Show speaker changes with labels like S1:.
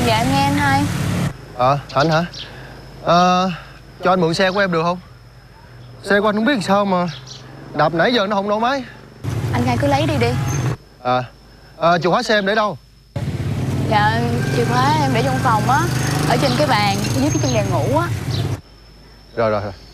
S1: Dạ em nghe anh hai.
S2: Anh hả? Cho anh mượn xe của em được không? Xe của anh không biết làm sao mà đạp nãy giờ nó không nổ máy.
S1: Anh hai cứ lấy đi đi.
S2: Chìa khóa xe em để đâu?
S1: Dạ chìa khóa em để trong phòng á, ở trên cái bàn dưới cái chân đèn ngủ á.
S2: Rồi.